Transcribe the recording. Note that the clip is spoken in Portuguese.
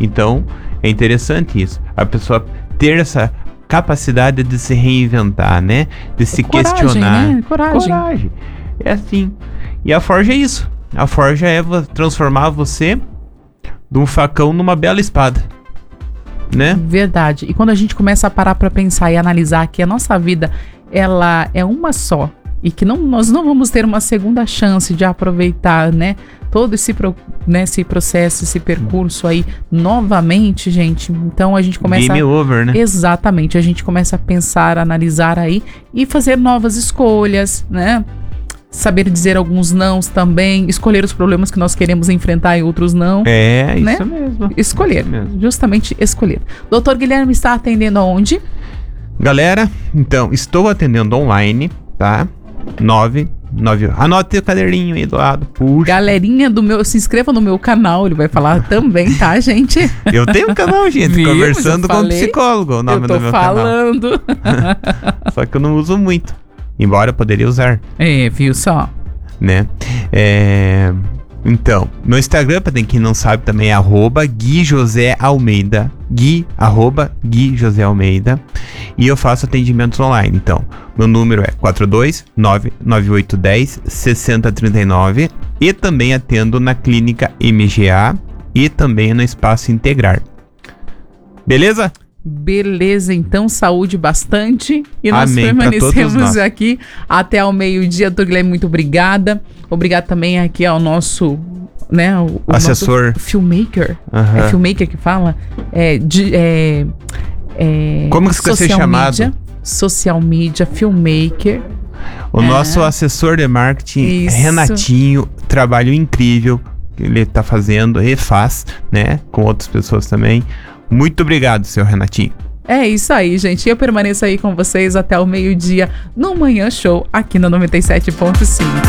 Então, é interessante isso. A pessoa ter essa capacidade de se reinventar, né? De se questionar. Né? Coragem. É assim. E a forja é isso. A forja é transformar você de um facão numa bela espada, né? Verdade. E quando a gente começa a parar pra pensar e analisar que a nossa vida, ela é uma só, e que nós não vamos ter uma segunda chance de aproveitar, né, todo esse processo, esse percurso aí novamente, gente. Então a gente começa... Game over, né? Exatamente. A gente começa a pensar, analisar aí e fazer novas escolhas, né? Saber dizer alguns nãos também, escolher os problemas que nós queremos enfrentar e outros não. É, né? isso mesmo. Escolher, isso mesmo. Justamente escolher. Doutor Guilherme está atendendo aonde? Galera, então, estou atendendo online, tá? 9. Anote o caderninho aí do lado, puxa. Galerinha se inscreva no meu canal, ele vai falar também, tá, gente? Eu tenho um canal, gente, Viu? Conversando com um Psicólogo, o nome do meu canal. Eu tô falando. Só que eu não uso muito, embora eu poderia usar. É, viu só? Né? Então, meu Instagram, pra quem não sabe também, é @GuiJoséAlmeida. @GuiJoséAlmeida. E eu faço atendimentos online. Então, meu número é 42998106039. E também atendo na clínica MGA e também no Espaço Integrar. Beleza? Beleza, então saúde bastante. E nós Amém, permanecemos aqui até ao meio-dia. Doutor Guilherme, muito obrigada. Obrigado também aqui ao nosso, né, o assessor, nosso filmmaker. Uhum. É filmmaker que fala? Como que você é chamado? Social media, filmmaker. O nosso assessor de marketing, Isso. Renatinho, trabalho incrível que ele tá fazendo e faz, né, com outras pessoas também. Muito obrigado, seu Renatinho. É isso aí, gente. Eu permaneço aí com vocês até o meio-dia no Manhã Show, aqui na 97.5.